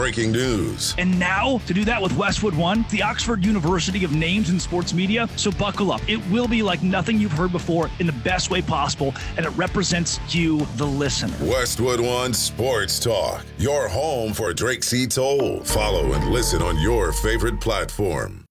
breaking news. And now, to do that with Westwood One, the Oxford University of Names in Sports Media. So buckle up. It will be like nothing you've heard before in the best way possible, and it represents you, the listener. Westwood One Sports Talk, your home for Drake C. Toll. Follow and listen on your favorite platform.